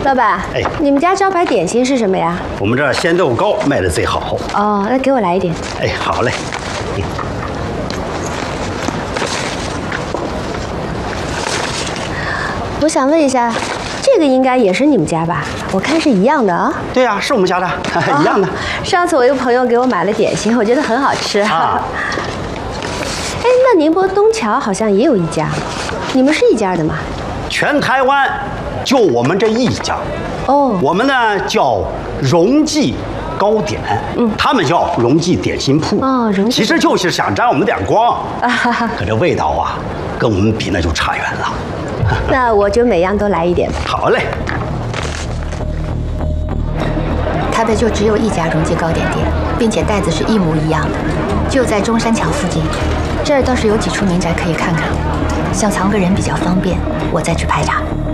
老板， 哎， 你们家招牌点心是什么呀？ 我们这儿鲜豆糕卖的最好。 哦，那给我来一点。 哎，好嘞。 我想问一下，这个应该也是你们家吧？我看是一样的啊。 对呀，是我们家的，一样的。 上次我一个朋友给我买了点心，我觉得很好吃。 啊。 哎，那宁波东桥好像也有一家，你们是一家的吗？ 全台湾就我们这一家。 哦。 我们呢叫荣记糕点，他们叫荣记点心铺。 哦，荣记。 其实就是想沾我们点光，可这味道啊，跟我们比那就差远了。 那我就每样都来一点吧。 好嘞。 台北就只有一家荣记糕点店，并且袋子是一模一样的，就在中山桥附近。这儿倒是有几处民宅可以看看，想藏个人比较方便，我再去排查。